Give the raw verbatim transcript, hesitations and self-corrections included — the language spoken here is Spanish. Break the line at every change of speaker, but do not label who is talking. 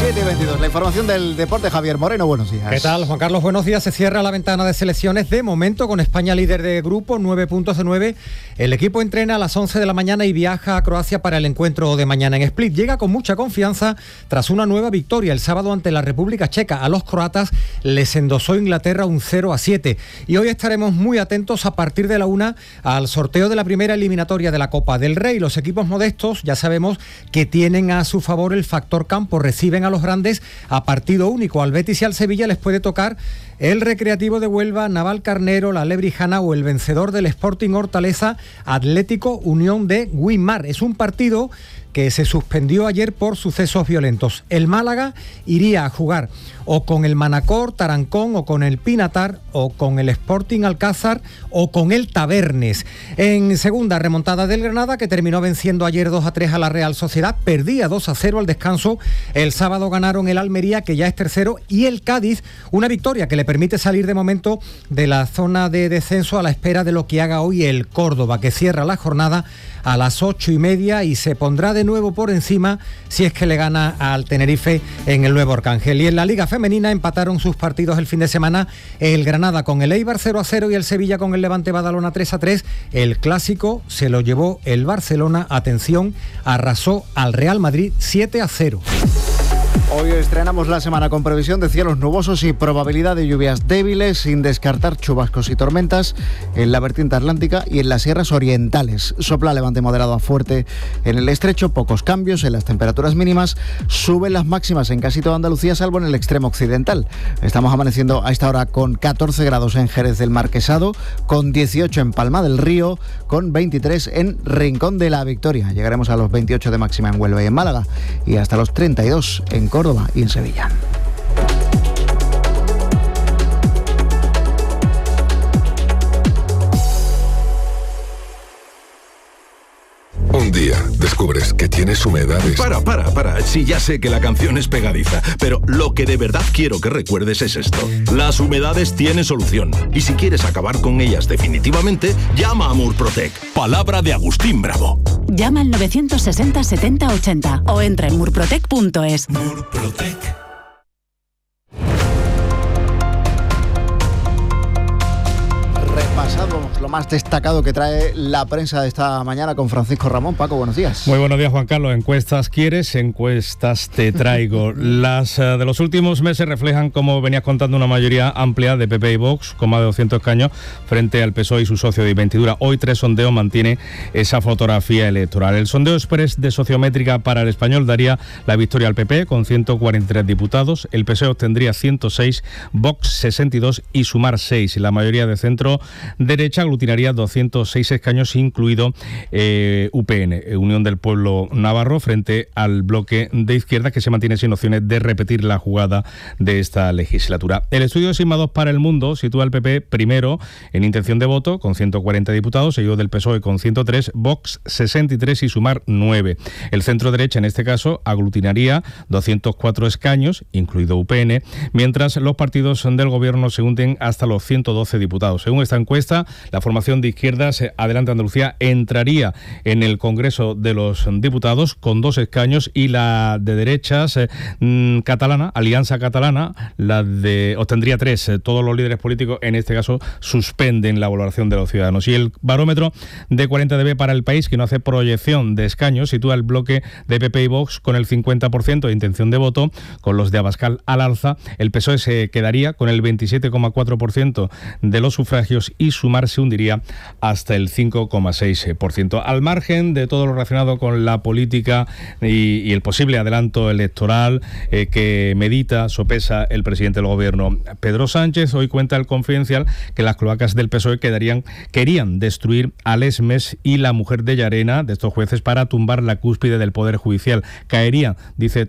siete y veintidós. La información del deporte, Javier Moreno, buenos días.
¿Qué tal, Juan Carlos? Buenos días. Se cierra la ventana de selecciones de momento con España líder de grupo, nueve puntos de nueve. El equipo entrena a las once de la mañana y viaja a Croacia para el encuentro de mañana en Split. Llega con mucha confianza tras una nueva victoria el sábado ante la República Checa. A los croatas les endosó Inglaterra un cero a siete. Y hoy estaremos muy atentos a partir de la una al sorteo de la primera eliminatoria de la Copa del Rey. Los equipos modestos ya sabemos que tienen a su favor el factor campo. Reciben a los grandes a partido único. Al Betis y al Sevilla les puede tocar el Recreativo de Huelva, Navalcarnero, la Lebrijana o el vencedor del Sporting Hortaleza, Atlético Unión de Güímar. Es un partido que se suspendió ayer por sucesos violentos. El Málaga iría a jugar o con el Manacor, Tarancón, o con el Pinatar, o con el Sporting Alcázar, o con el Tabernes. En segunda, remontada del Granada, que terminó venciendo ayer dos a tres a la Real Sociedad, perdía dos a cero al descanso. El sábado ganaron el Almería, que ya es tercero, y el Cádiz, una victoria que le permite salir de momento de la zona de descenso a la espera de lo que haga hoy el Córdoba, que cierra la jornada a las ocho y media y se pondrá de nuevo por encima si es que le gana al Tenerife en el Nuevo Arcángel. Y en la Liga Femenina empataron sus partidos el fin de semana el Granada con el Eibar cero a cero y el Sevilla con el Levante Badalona tres a tres. El clásico se lo llevó el Barcelona, atención, arrasó al Real Madrid siete a cero.
Hoy estrenamos la semana con previsión de cielos nubosos y probabilidad de lluvias débiles, sin descartar chubascos y tormentas en la vertiente atlántica y en las sierras orientales. Sopla levante moderado a fuerte en el estrecho, pocos cambios en las temperaturas mínimas, suben las máximas en casi toda Andalucía, salvo en el extremo occidental. Estamos amaneciendo a esta hora con catorce grados en Jerez del Marquesado, con dieciocho en Palma del Río, con veintitrés en Rincón de la Victoria. Llegaremos a los veintiocho de máxima en Huelva y en Málaga y hasta los treinta y dos en Córdoba y en Sevilla.
Un día descubres que tienes humedades.
Para, para, para. Sí, ya sé que la canción es pegadiza, pero lo que de verdad quiero que recuerdes es esto. Las humedades tienen solución. Y si quieres acabar con ellas definitivamente, llama a Murprotec. Palabra de Agustín Bravo.
Llama al novecientos sesenta setenta ochenta o entra en murprotec punto es.
Murprotec.
Repasamos lo más destacado que trae la prensa de esta mañana con Francisco Ramón. Paco, buenos días.
Muy buenos días, Juan Carlos. Encuestas quieres, encuestas te traigo. Las uh, de los últimos meses reflejan, como venías contando, una mayoría amplia de P P y Vox, con más de doscientos escaños, frente al P S O E y su socio de investidura. Hoy tres sondeos mantiene esa fotografía electoral. El sondeo express de Sociométrica para El Español daría la victoria al P P con ciento cuarenta y tres diputados. El P S O E obtendría ciento seis, Vox sesenta y dos y Sumar seis. La mayoría de centro derecha aglutinaría doscientos seis escaños, incluido eh, U P N, Unión del Pueblo Navarro, frente al bloque de izquierda, que se mantiene sin opciones de repetir la jugada de esta legislatura. El estudio de Sigma dos para El Mundo sitúa al P P primero en intención de voto, con ciento cuarenta diputados, seguido del P S O E con ciento tres, Vox sesenta y tres y Sumar nueve. El centro derecha, en este caso, aglutinaría doscientos cuatro escaños, incluido U P N, mientras los partidos del gobierno se hunden hasta los ciento doce diputados. Según esta encuesta, la formación de izquierdas Adelante Andalucía entraría en el Congreso de los Diputados con dos escaños, y la de derechas eh, catalana, Alianza Catalana, la de obtendría tres. Todos los líderes políticos, en este caso, suspenden la valoración de los ciudadanos. Y el barómetro de cuarenta D B para El País, que no hace proyección de escaños, sitúa el bloque de P P y Vox con el cincuenta por ciento de intención de voto, con los de Abascal al alza. El P S O E se quedaría con el veintisiete coma cuatro por ciento de los sufragios y Sumar se hundiría hasta el cinco coma seis por ciento. Al margen de todo lo relacionado con la política y, y el posible adelanto electoral eh, que medita, sopesa el presidente del gobierno, Pedro Sánchez, hoy cuenta el Confidencial que las cloacas del P S O E quedarían, querían destruir a Lesmes y la mujer de Llarena, de estos jueces, para tumbar la cúspide del Poder Judicial. Caerían, dice